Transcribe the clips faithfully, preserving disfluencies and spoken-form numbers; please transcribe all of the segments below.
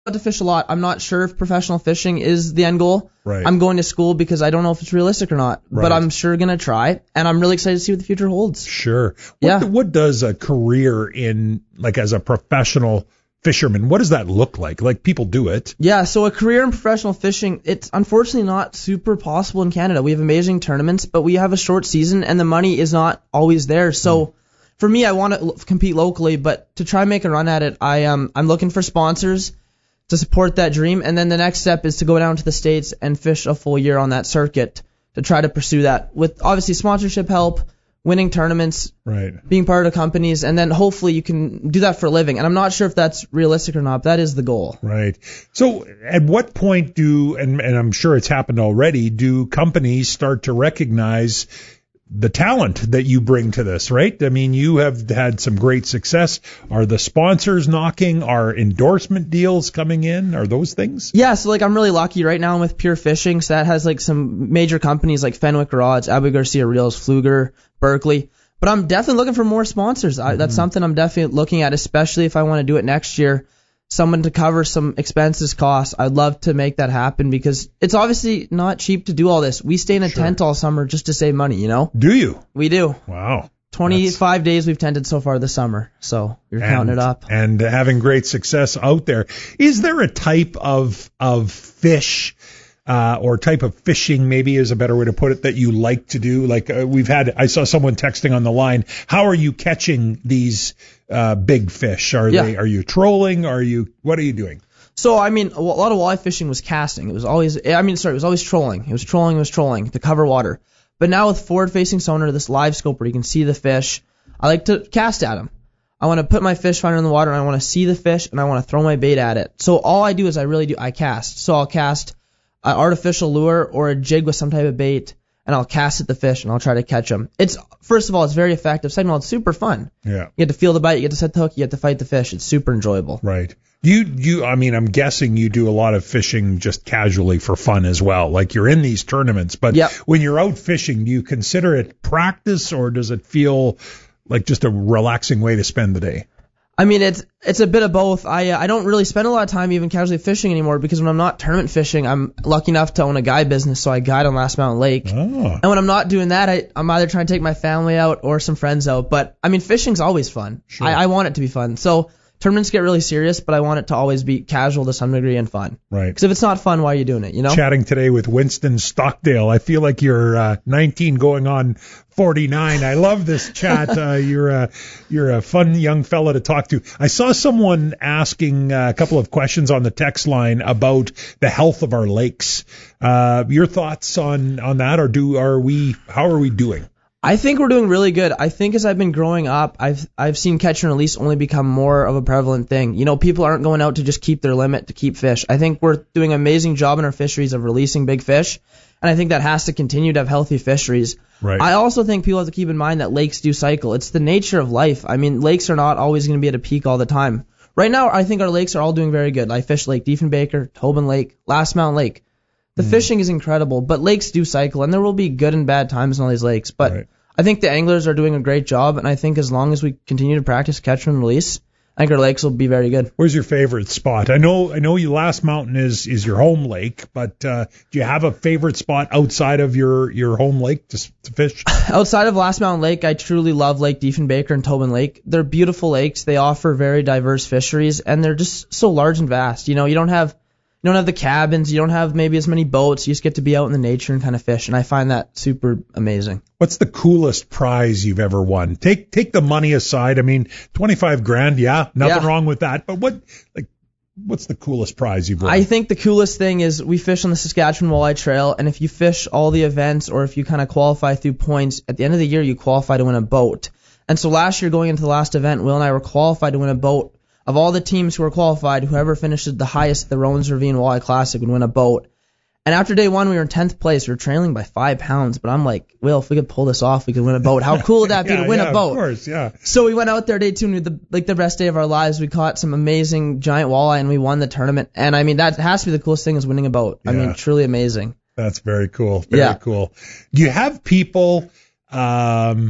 to fish a lot. I'm not sure if professional fishing is the end goal. Right. I'm going to school because I don't know if it's realistic or not, Right. but I'm sure going to try, and I'm really excited to see what the future holds. Sure. What, Yeah. what does a career in, like, as a professional fisherman, what does that look like? Like, people do it. Yeah, so a career in professional fishing, it's unfortunately not super possible in Canada. We have amazing tournaments, but we have a short season, and the money is not always there. So mm. for me, I want to l- compete locally, but to try and make a run at it, I um I'm looking for sponsors to support that dream, and then the next step is to go down to the States and fish a full year on that circuit to try to pursue that with obviously sponsorship help, winning tournaments, right, being part of companies, and then hopefully you can do that for a living. And I'm not sure if that's realistic or not, but that is the goal. Right. So at what point do, and, and I'm sure it's happened already, do companies start to recognize the talent that you bring to this, right? I mean, you have had some great success. Are the sponsors knocking? Are endorsement deals coming in? Are those things? Yeah, so like I'm really lucky right now. I'm with Pure Fishing, so that has like some major companies like Fenwick Rods, Abu Garcia Reels, Pfluger, Berkeley. But I'm definitely looking for more sponsors. I, mm-hmm. That's something I'm definitely looking at, especially if I want to do it next year. Someone to cover some expenses costs. I'd love to make that happen because it's obviously not cheap to do all this. We stay in a Sure. tent all summer just to save money, you know? Do you? We do. Wow. twenty-five That's... days we've tented so far this summer, so you're and, counting it up. And having great success out there. Is there a type of of fish uh, or type of fishing, maybe is a better way to put it, that you like to do? Like uh, we've had, I saw someone texting on the line. How are you catching these uh, big fish? Are yeah. they? Are you trolling? Are you? What are you doing? So, I mean, a lot of walleye fishing was casting. It was always, I mean, sorry, it was always trolling. It was trolling, it was trolling to cover water. But now with forward-facing sonar, this live scope where you can see the fish, I like to cast at them. I want to put my fish finder in the water, and I want to see the fish, and I want to throw my bait at it. So all I do is I really do, I cast. So I'll cast an artificial lure or a jig with some type of bait, and I'll cast at the fish, and I'll try to catch them. It's, first of all, it's very effective. Second of all, it's super fun. Yeah. You get to feel the bite, you get to set the hook, you get to fight the fish. It's super enjoyable. Right. You, you, I mean, I'm guessing you do a lot of fishing just casually for fun as well. Like you're in these tournaments, but yep. when you're out fishing, do you consider it practice or does it feel like just a relaxing way to spend the day? I mean, it's it's a bit of both. I uh, I don't really spend a lot of time even casually fishing anymore because when I'm not tournament fishing, I'm lucky enough to own a guide business, so I guide on Last Mountain Lake. Oh. And when I'm not doing that, I, I'm either trying to take my family out or some friends out. But, I mean, fishing's always fun. Sure. I, I want it to be fun. So tournaments get really serious, but I want it to always be casual to some degree and fun. Right. Because if it's not fun, why are you doing it, you know? Chatting today with Winston Stockdale. I feel like you're uh, nineteen going on forty-nine. I love this chat. Uh, you're a you're a fun young fella to talk to. I saw someone asking uh, a couple of questions on the text line about the health of our lakes. Uh, your thoughts on on that, or do are we? How are we doing? I think we're doing really good. I think as I've been growing up, I've I've seen catch and release only become more of a prevalent thing. You know, people aren't going out to just keep their limit to keep fish. I think we're doing an amazing job in our fisheries of releasing big fish, and I think that has to continue to have healthy fisheries. Right. I also think people have to keep in mind that lakes do cycle. It's the nature of life. I mean, lakes are not always going to be at a peak all the time. Right now, I think our lakes are all doing very good. I fish Lake Diefenbaker, Tobin Lake, Last Mountain Lake. The mm. fishing is incredible, but lakes do cycle, and there will be good and bad times in all these lakes. But right. I think the anglers are doing a great job, and I think as long as we continue to practice catch and release, I think our lakes will be very good. Where's your favorite spot? I know I know you Last Mountain is, is your home lake, but uh, do you have a favorite spot outside of your, your home lake to, to fish? Outside of Last Mountain Lake, I truly love Lake Diefenbaker and Tobin Lake. They're beautiful lakes. They offer very diverse fisheries, and they're just so large and vast. You know, you don't have you don't have the cabins, you don't have maybe as many boats. You just get to be out in the nature and kind of fish, and I find that super amazing. What's the coolest prize you've ever won? Take take the money aside. I mean, twenty-five grand, yeah, nothing yeah. wrong with that. But what like what's the coolest prize you've won? I think the coolest thing is we fish on the Saskatchewan Walleye Trail, and if you fish all the events or if you kind of qualify through points, at the end of the year you qualify to win a boat. And so last year going into the last event, Will and I were qualified to win a boat. Of all the teams who were qualified, whoever finished the highest at the Rowan's Ravine Walleye Classic would win a boat. And after day one, we were in tenth place. We were trailing by five pounds. But I'm like, Will, if we could pull this off, we could win a boat. How cool would that be yeah, to win yeah, a boat? Of course, yeah. So we went out there day two, and we had the, like the best day of our lives. We caught some amazing giant walleye, and we won the tournament. And I mean, that has to be the coolest thing is winning a boat. Yeah. I mean, truly amazing. That's very cool. Very yeah. cool. Do you have people, um,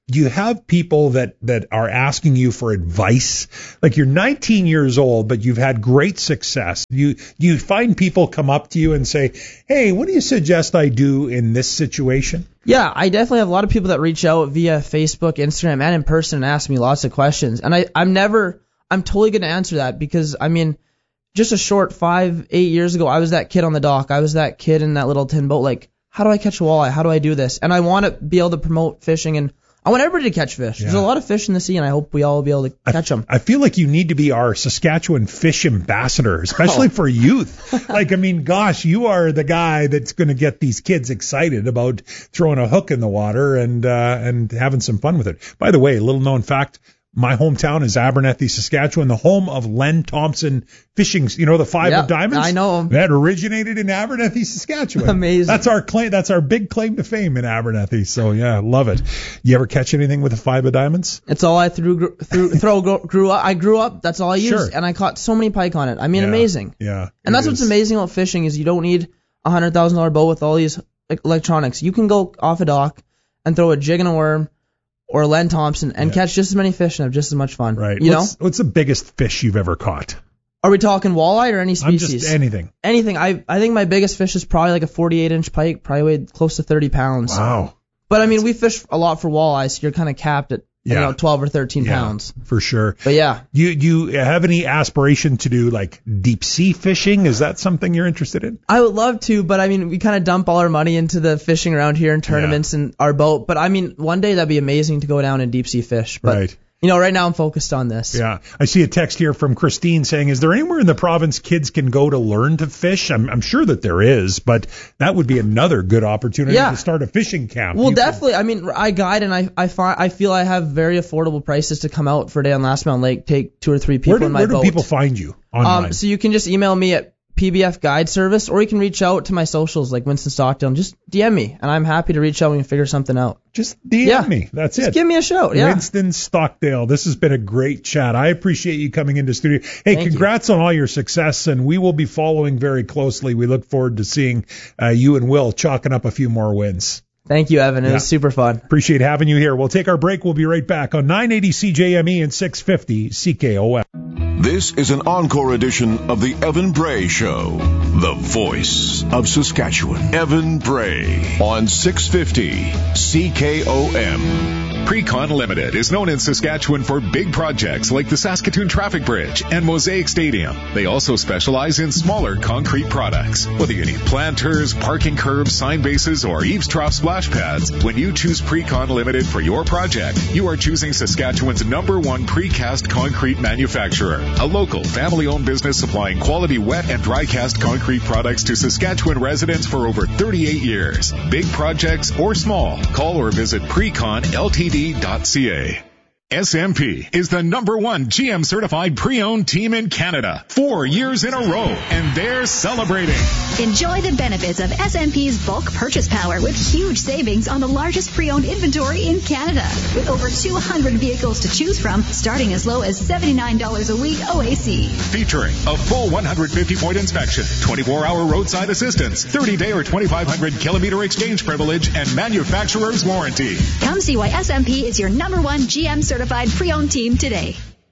do you have people that, that are asking you for advice? Like you're nineteen years old, but you've had great success. You, do you find people come up to you and say, hey, what do you suggest I do in this situation? Yeah, I definitely have a lot of people that reach out via Facebook, Instagram, and in person and ask me lots of questions. And I, I'm never, I'm totally going to answer that because, I mean, just a short five, eight years ago, I was that kid on the dock. I was that kid in that little tin boat. Like, how do I catch a walleye? How do I do this? And I want to be able to promote fishing, and I want everybody to catch fish. Yeah. There's a lot of fish in the sea, and I hope we all will be able to catch them. I feel like you need to be our Saskatchewan fish ambassador, especially oh. for youth. Like, I mean, gosh, you are the guy that's going to get these kids excited about throwing a hook in the water and uh, and having some fun with it. By the way, little known fact, my hometown is Abernethy, Saskatchewan, the home of Len Thompson Fishing. You know the Five yep, of Diamonds? I know him. That originated in Abernethy, Saskatchewan. Amazing. That's our claim. That's our big claim to fame in Abernethy. So yeah, love it. You ever catch anything with a Five of Diamonds? It's all I threw, threw, throw, grew up. I grew up. That's all I used, sure. and I caught so many pike on it. I mean, yeah, amazing. Yeah. And that's is. what's amazing about fishing is you don't need a hundred thousand dollar boat with all these electronics. You can go off a dock and throw a jig and a worm or Len Thompson and yeah. catch just as many fish and have just as much fun. Right. You what's, know? What's the biggest fish you've ever caught? Are we talking walleye or any species? I'm just anything. Anything. I I think my biggest fish is probably like a forty-eight inch pike, probably weighed close to thirty pounds. Wow. But I mean, we fish a lot for walleye, so you're kind of capped at yeah. you know, twelve or thirteen yeah, pounds. For sure. But yeah. Do you, do you have any aspiration to do like deep sea fishing? Is that something you're interested in? I would love to, but I mean, we kind of dump all our money into the fishing around here in tournaments yeah. and our boat. But I mean, one day that'd be amazing to go down and deep sea fish. But, right. you know, right now I'm focused on this. Yeah. I see a text here from Christine saying, is there anywhere in the province kids can go to learn to fish? I'm, I'm sure that there is, but that would be another good opportunity yeah. to start a fishing camp. Well, you definitely. Can... I mean, I guide and I I, find, I feel I have very affordable prices to come out for a day on Last Mountain Lake, take two or three people where do, in my where boat. Where do people find you online? Um, so you can just email me at P B F Guide Service, or you can reach out to my socials like Winston Stockdale and just D M me, and I'm happy to reach out and figure something out. Just D M yeah. me. That's just it. Give me a shout. Yeah. Winston Stockdale. This has been a great chat. I appreciate you coming into studio. Hey, Thank congrats you. on all your success, and we will be following very closely. We look forward to seeing uh, you and Will chalking up a few more wins. Thank you, Evan. It yeah. was super fun. Appreciate having you here. We'll take our break. We'll be right back on nine eighty C J M E and six fifty C K O M. This is an encore edition of the Evan Bray Show, the voice of Saskatchewan. Evan Bray on six fifty C K O M. Precon Limited is known in Saskatchewan for big projects like the Saskatoon Traffic Bridge and Mosaic Stadium. They also specialize in smaller concrete products. Whether you need planters, parking curbs, sign bases, or eaves trough splash pads, when you choose Precon Limited for your project, you are choosing Saskatchewan's number one precast concrete manufacturer. A local, family-owned business supplying quality wet and dry cast concrete products to Saskatchewan residents for over thirty-eight years. Big projects or small, call or visit precon L T D dot C A. S M P is the number one G M certified pre-owned team in Canada, four years in a row, and they're celebrating. Enjoy the benefits of S M P's bulk purchase power with huge savings on the largest pre-owned inventory in Canada. With over two hundred vehicles to choose from, starting as low as seventy-nine dollars a week O A C. Featuring a full one hundred fifty point inspection, twenty-four hour roadside assistance, thirty day or twenty-five hundred kilometer exchange privilege, and manufacturer's warranty. Come see why S M P is your number one G M certified Certified pre-owned team today.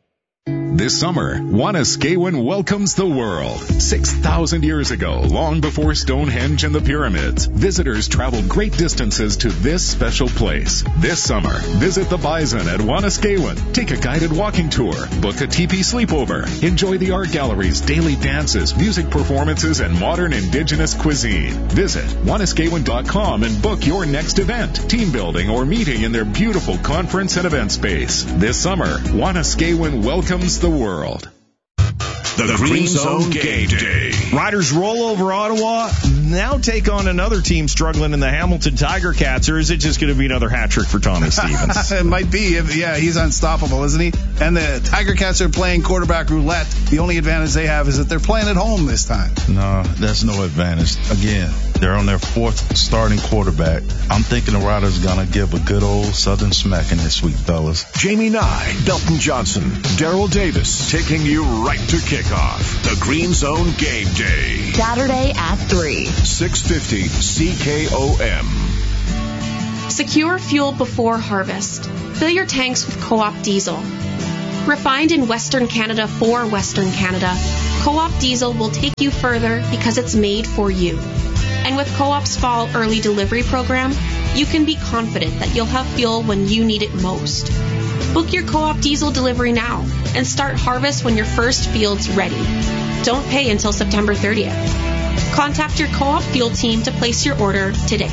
This summer, Wanaskewin welcomes the world. six thousand years ago, long before Stonehenge and the pyramids, visitors traveled great distances to this special place. This summer, visit the Bison at Wanaskewin. Take a guided walking tour, book a teepee sleepover, enjoy the art galleries, daily dances, music performances, and modern indigenous cuisine. Visit Wanaskewin dot com and book your next event, team building, or meeting in their beautiful conference and event space. This summer, Wanaskewin welcomes the world. The, the Green, Green Zone Game Day. Riders roll over Ottawa, now take on another team struggling in the Hamilton Tiger Cats, or is it just going to be another hat trick for Tommy Stevens? It might be. Yeah, he's unstoppable, isn't he? And the Tiger Cats are playing quarterback roulette. The only advantage they have is that they're playing at home this time. No, that's no advantage. Again, they're on their fourth starting quarterback. I'm thinking the Riders are going to give a good old Southern smacking this week, fellas. Jamie Nye, Belton Johnson, Daryl Davis, taking you right to kickoff. The Green Zone Game Day. Saturday at three. six fifty C K O M. Secure fuel before harvest. Fill your tanks with Co-op diesel. Refined in Western Canada for Western Canada, Co-op diesel will take you further because it's made for you. And with Co-op's fall early delivery program, you can be confident that you'll have fuel when you need it most. Book your Co-op diesel delivery now and start harvest when your first field's ready. Don't pay until September thirtieth. Contact your Co-op fuel team to place your order today.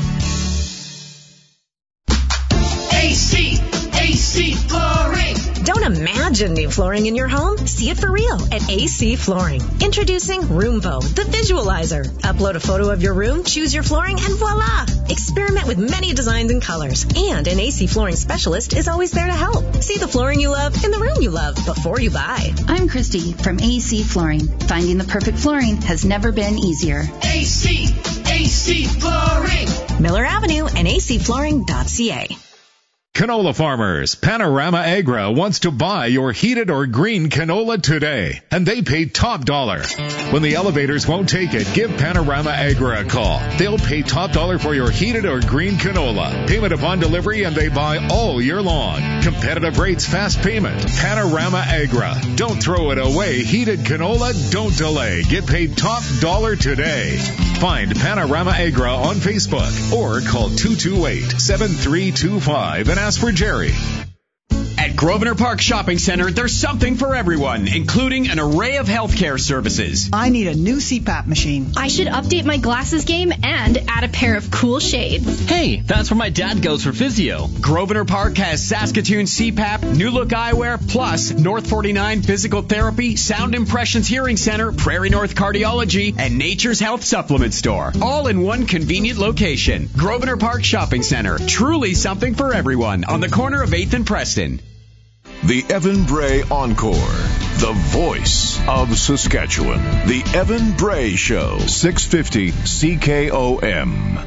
A C, A C Flooring. Don't imagine new flooring in your home. See it for real at A C Flooring. Introducing Roomvo, the visualizer. Upload a photo of your room, choose your flooring, and voila! Experiment with many designs and colors. And an A C Flooring specialist is always there to help. See the flooring you love in the room you love before you buy. I'm Christy from A C Flooring. Finding the perfect flooring has never been easier. A C, A C Flooring. Miller Avenue and A C flooring dot C A. Canola farmers, Panorama Agra wants to buy your heated or green canola today, and they pay top dollar. When the elevators won't take it, give Panorama Agra a call. They'll pay top dollar for your heated or green canola. Payment upon delivery, and they buy all year long. Competitive rates, fast payment. Panorama Agra. Don't throw it away. Heated canola, don't delay. Get paid top dollar today. Find Panorama Agra on Facebook or call two two eight, seven three two five and ask for Jerry. At Grosvenor Park Shopping Center, there's something for everyone, including an array of healthcare services. I need a new C PAP machine. I should update my glasses game and add a pair of cool shades. Hey, that's where my dad goes for physio. Grosvenor Park has Saskatoon C PAP, New Look Eyewear, plus North forty-nine Physical Therapy, Sound Impressions Hearing Center, Prairie North Cardiology, and Nature's Health Supplement Store. All in one convenient location. Grosvenor Park Shopping Center. Truly something for everyone on the corner of eighth and Preston. The Evan Bray Encore, the voice of Saskatchewan. The Evan Bray Show, six fifty C K O M.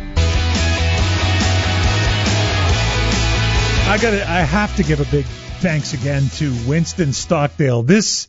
I got I have to give a big thanks again to Winston Stockdale. This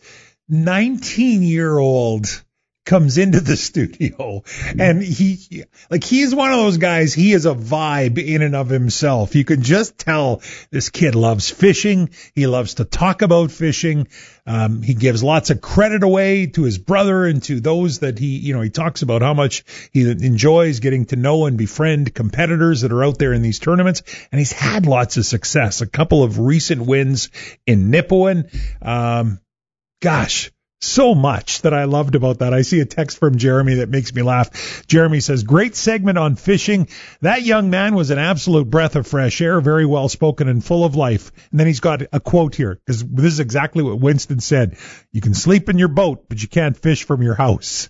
nineteen-year-old comes into the studio, and he, like, he's one of those guys, he is a vibe in and of himself. You can just tell this kid loves fishing. He loves to talk about fishing. Um, he gives lots of credit away to his brother and to those that he, you know, he talks about how much he enjoys getting to know and befriend competitors that are out there in these tournaments. And he's had lots of success. A couple of recent wins in Nipawin. Um, gosh. So much that I loved about that. I see a text from Jeremy that makes me laugh. Jeremy says, great segment on fishing. That young man was an absolute breath of fresh air, very well spoken and full of life. And then he's got a quote here, because this is exactly what Winston said. You can sleep in your boat, but you can't fish from your house.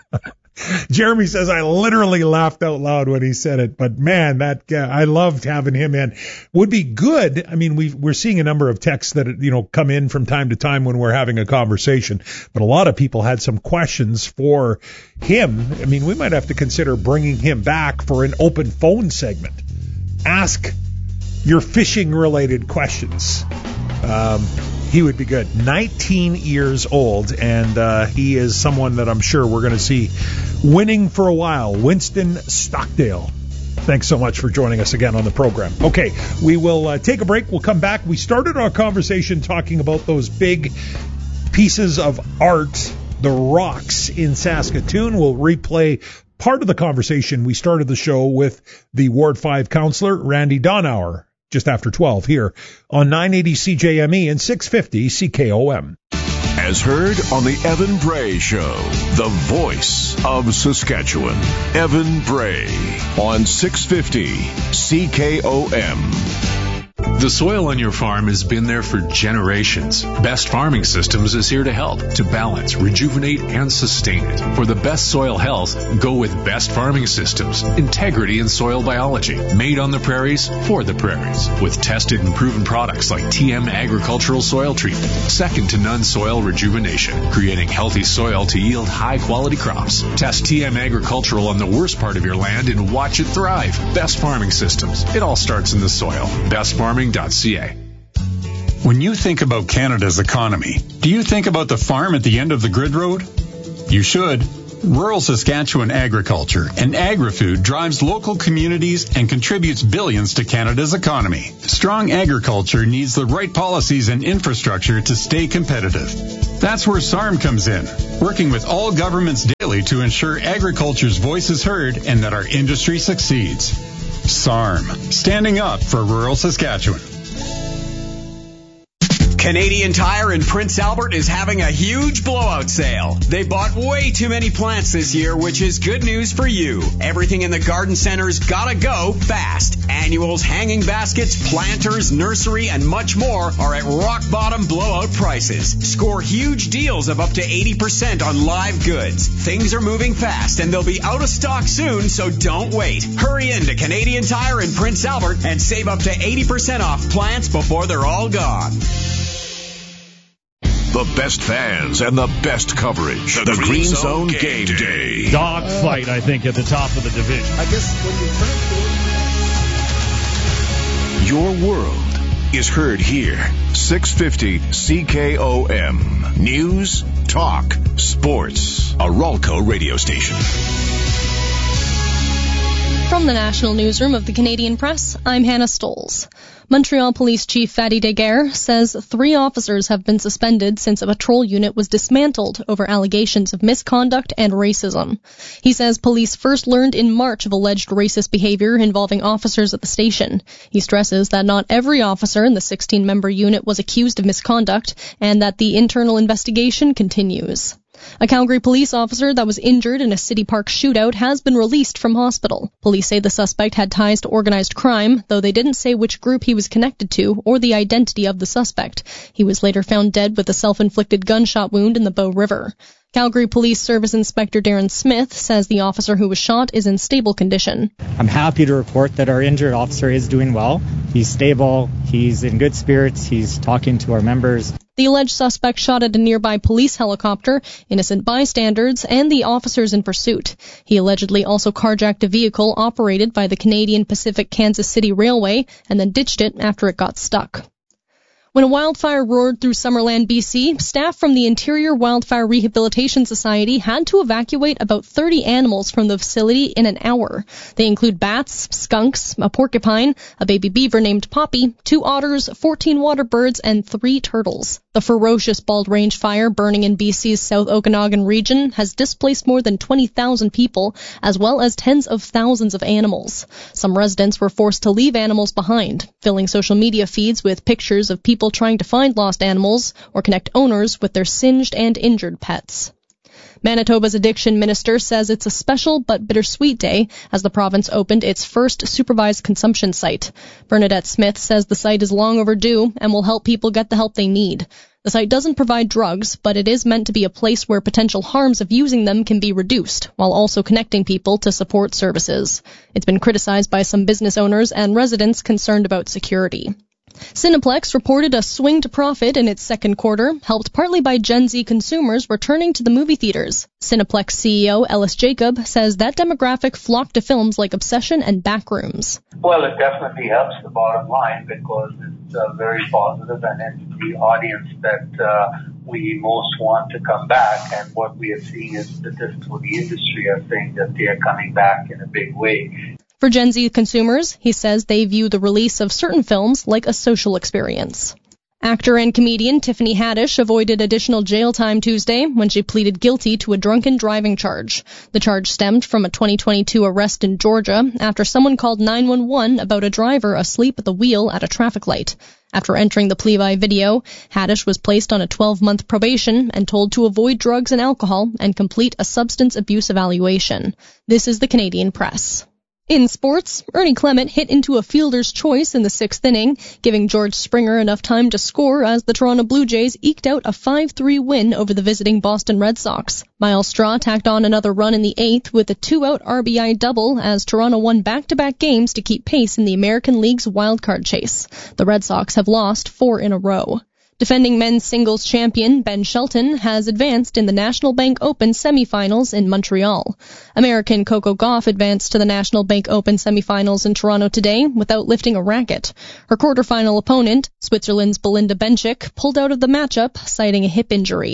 Jeremy says, I literally laughed out loud when he said it, but man, that uh, I loved having him in. Would be good. I mean, we we're seeing a number of texts that, you know, come in from time to time when we're having a conversation, but a lot of people had some questions for him. I mean, we might have to consider bringing him back for an open phone segment. Ask your fishing related questions. Um, He would be good. nineteen years old, and uh, he is someone that I'm sure we're going to see winning for a while. Winston Stockdale. Thanks so much for joining us again on the program. Okay, we will uh, take a break. We'll come back. We started our conversation talking about those big pieces of art, the rocks in Saskatoon. We'll replay part of the conversation. We started the show with the Ward five councillor, Randy Donauer, just after twelve here on nine eighty C J M E and six fifty C K O M. As heard on the Evan Bray Show, the voice of Saskatchewan. Evan Bray on six fifty C K O M. The soil on your farm has been there for generations. Best Farming Systems is here to help, to balance, rejuvenate, and sustain it. For the best soil health, go with Best Farming Systems. Integrity in soil biology. Made on the prairies, for the prairies. With tested and proven products like T M Agricultural Soil Treatment. Second to none soil rejuvenation. Creating healthy soil to yield high-quality crops. Test T M Agricultural on the worst part of your land and watch it thrive. Best Farming Systems. It all starts in the soil. Best Farming dot C A. When you think about Canada's economy, do you think about the farm at the end of the grid road? You should. Rural Saskatchewan agriculture and agri-food drives local communities and contributes billions to Canada's economy. Strong agriculture needs the right policies and infrastructure to stay competitive. That's where S A R M comes in, working with all governments daily to ensure agriculture's voice is heard and that our industry succeeds. S A R M, standing up for rural Saskatchewan. Canadian Tire in Prince Albert is having a huge blowout sale. They bought way too many plants this year, which is good news for you. Everything in the garden center's gotta go fast. Annuals, hanging baskets, planters, nursery, and much more are at rock bottom blowout prices. Score huge deals of up to eighty percent on live goods. Things are moving fast and they'll be out of stock soon, so don't wait. Hurry into Canadian Tire in Prince Albert and save up to eighty percent off plants before they're all gone. The best fans and the best coverage. The, the Green, Green Zone, Zone Game Day. Day. Dog fight, I think, at the top of the division. I guess when you turn Your world is heard here. six fifty C K O M. News, talk, sports. A Ralco radio station. From the National Newsroom of the Canadian Press, I'm Hannah Stoles. Montreal Police Chief Fadi Daguerre says three officers have been suspended since a patrol unit was dismantled over allegations of misconduct and racism. He says police first learned in March of alleged racist behavior involving officers at the station. He stresses that not every officer in the sixteen-member unit was accused of misconduct and that the internal investigation continues. A Calgary police officer that was injured in a City Park shootout has been released from hospital. Police say the suspect had ties to organized crime, though they didn't say which group he was connected to or the identity of the suspect. He was later found dead with a self-inflicted gunshot wound in the Bow River. Calgary Police Service Inspector Darren Smith says the officer who was shot is in stable condition. I'm happy to report that our injured officer is doing well. He's stable, he's in good spirits, he's talking to our members. The alleged suspect shot at a nearby police helicopter, innocent bystanders, and the officers in pursuit. He allegedly also carjacked a vehicle operated by the Canadian Pacific Kansas City Railway and then ditched it after it got stuck. When a wildfire roared through Summerland, B C, staff from the Interior Wildfire Rehabilitation Society had to evacuate about thirty animals from the facility in an hour. They include bats, skunks, a porcupine, a baby beaver named Poppy, two otters, fourteen water birds, and three turtles. The ferocious Bald Range fire burning in B C's South Okanagan region has displaced more than twenty thousand people, as well as tens of thousands of animals. Some residents were forced to leave animals behind, filling social media feeds with pictures of people trying to find lost animals or connect owners with their singed and injured pets. Manitoba's addiction minister says it's a special but bittersweet day as the province opened its first supervised consumption site. Bernadette Smith says the site is long overdue and will help people get the help they need. The site doesn't provide drugs, but it is meant to be a place where potential harms of using them can be reduced, while also connecting people to support services. It's been criticized by some business owners and residents concerned about security. Cineplex reported a swing to profit in its second quarter, helped partly by Gen Z consumers returning to the movie theaters. Cineplex C E O Ellis Jacob says that demographic flocked to films like Obsession and Backrooms. Well, it definitely helps the bottom line because it's uh, very positive and it's the audience that uh, we most want to come back. And what we are seeing is statistics for the industry are saying that they are coming back in a big way. For Gen Z consumers, he says they view the release of certain films like a social experience. Actor and comedian Tiffany Haddish avoided additional jail time Tuesday when she pleaded guilty to a drunken driving charge. The charge stemmed from a twenty twenty-two arrest in Georgia after someone called nine one one about a driver asleep at the wheel at a traffic light. After entering the plea by video, Haddish was placed on a twelve-month probation and told to avoid drugs and alcohol and complete a substance abuse evaluation. This is the Canadian Press. In sports, Ernie Clement hit into a fielder's choice in the sixth inning, giving George Springer enough time to score as the Toronto Blue Jays eked out a five three win over the visiting Boston Red Sox. Myles Straw tacked on another run in the eighth with a two-out R B I double as Toronto won back-to-back games to keep pace in the American League's wildcard chase. The Red Sox have lost four in a row. Defending men's singles champion Ben Shelton has advanced in the National Bank Open semifinals in Montreal. American Coco Gauff advanced to the National Bank Open semifinals in Toronto today without lifting a racket. Her quarterfinal opponent, Switzerland's Belinda Bencic, pulled out of the matchup, citing a hip injury.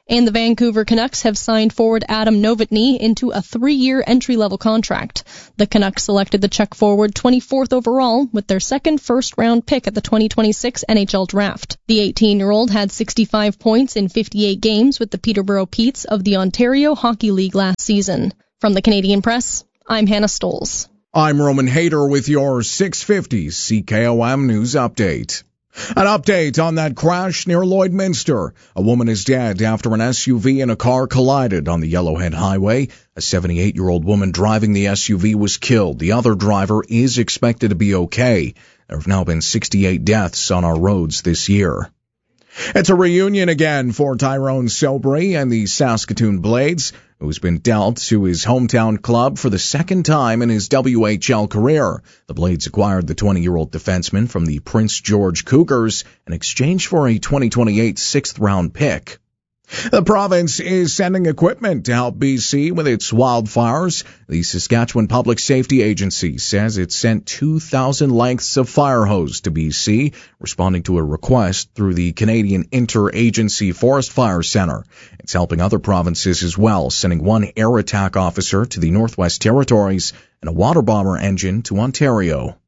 And the Vancouver Canucks have signed forward Adam Novotny into a three-year entry-level contract. The Canucks selected the Czech forward twenty-fourth overall with their second first-round pick at the twenty twenty-six N H L Draft. The eighteen-year-old had sixty-five points in fifty-eight games with the Peterborough Petes of the Ontario Hockey League last season. From the Canadian Press, I'm Hannah Stoles. I'm Roman Hayter with your six fifty C K O M News Update. An update on that crash near Lloydminster. A woman is dead after an S U V and a car collided on the Yellowhead Highway. A seventy-eight-year-old woman driving the S U V was killed. The other driver is expected to be okay. There have now been sixty-eight deaths on our roads this year. It's a reunion again for Tyrone Sobry and the Saskatoon Blades, who's been dealt to his hometown club for the second time in his W H L career. The Blades acquired the twenty-year-old defenseman from the Prince George Cougars in exchange for a twenty twenty-eight sixth-round pick. The province is sending equipment to help B C with its wildfires. The Saskatchewan Public Safety Agency says it sent two thousand lengths of fire hose to B C, responding to a request through the Canadian Interagency Forest Fire Center. It's helping other provinces as well, sending one air attack officer to the Northwest Territories and a water bomber engine to Ontario.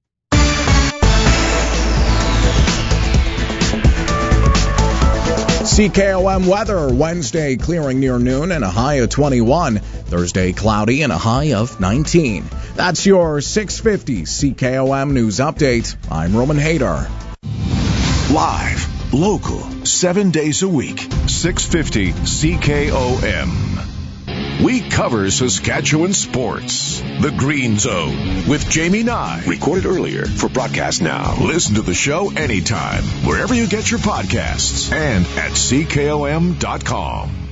C K O M weather, Wednesday clearing near noon and a high of twenty-one. Thursday cloudy and a high of nineteen. That's your six fifty C K O M News Update. I'm Roman Hayter. Live, local, seven days a week. six fifty C K O M. We cover Saskatchewan sports. The Green Zone with Jamie Nye. Recorded earlier for broadcast now. Listen to the show anytime, wherever you get your podcasts, and at C K O M dot com.